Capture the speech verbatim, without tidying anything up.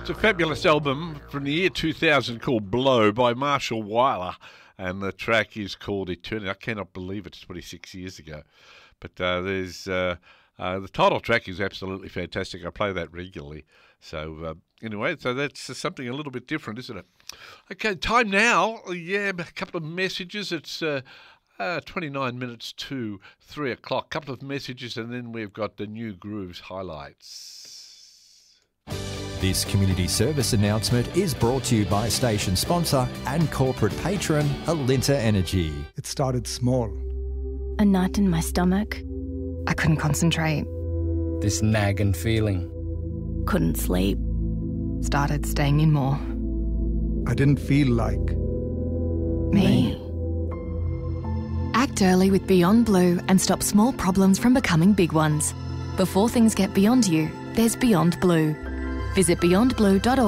It's a fabulous album from the year two thousand called Blow by Marshall Weiler, and the track is called Eternity. I cannot believe it's twenty-six years ago. But uh, there's uh, uh, the title track is absolutely fantastic. I play that regularly. So uh, anyway, so that's something a little bit different, isn't it? Okay, time now. Yeah, a couple of messages. It's uh, uh, twenty-nine minutes to three o'clock. A couple of messages, and then we've got the New Grooves highlights. This community service announcement is brought to you by station sponsor and corporate patron Alinta Energy. It started small. A knot in my stomach. I couldn't concentrate. This nagging feeling. Couldn't sleep. Started staying in more. I didn't feel like Me. Act early with Beyond Blue and stop small problems from becoming big ones. Before things get beyond you, there's Beyond Blue. Visit beyond blue dot org